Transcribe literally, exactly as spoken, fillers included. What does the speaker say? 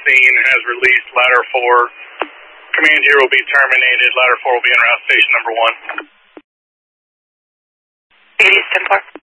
scene has released ladder four. Command here will be terminated. Ladder four will be en route station number one. Eighty, ten four.